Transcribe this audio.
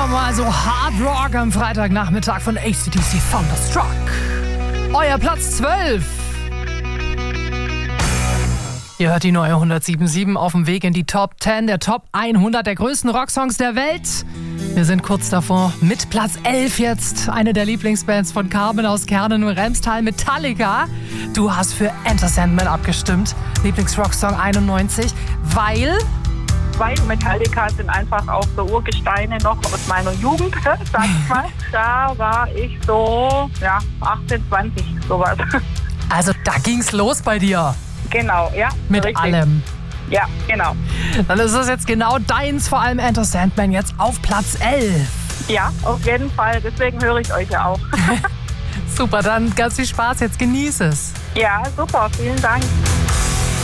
mal also Hard Rock am Freitagnachmittag von AC/DC Thunderstruck. Euer Platz 12. Ihr hört die neue 107.7 auf dem Weg in die Top 10 der Top 100 der größten Rocksongs der Welt. Wir sind kurz davor mit Platz 11 jetzt. Eine der Lieblingsbands von Carmen aus Kernen und Remstal, Metallica. Du hast für Enter Sandman abgestimmt. Lieblingsrocksong 91, weil Metallica sind einfach auch so Urgesteine noch aus meiner Jugend, sag ich mal. Da war ich so, 18, 20, sowas. Also da ging's los bei dir. Genau, ja. Mit richtig. allem. Ja, genau. Dann ist es jetzt genau deins, vor allem Enter Sandman, jetzt auf Platz 11. Ja, auf jeden Fall. Deswegen höre ich euch ja auch. Super, dann ganz viel Spaß. Jetzt genieß es. Ja, super. Vielen Dank.